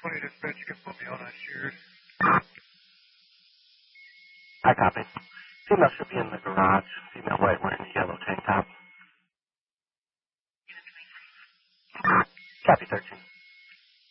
20 dispatch, you can put me on unshared. I copy. Female should be in the garage. Female white wearing a yellow tank top. Copy 13.